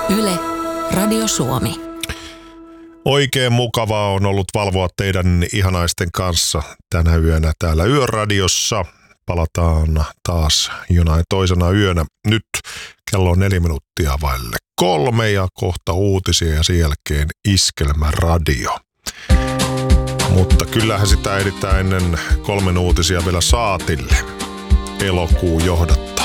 Yle, Radio Suomi. Oikein mukavaa on ollut valvoa teidän ihanaisten kanssa tänä yönä täällä Yöradiossa. Palataan taas jonain toisena yönä. Nyt kello on 4 minuuttia vaille 3 ja kohta uutisia ja sen jälkeen Iskelmäradio. Mutta kyllähän sitä ehditään ennen 3 uutisia vielä saatille. Elokuun johdattaa.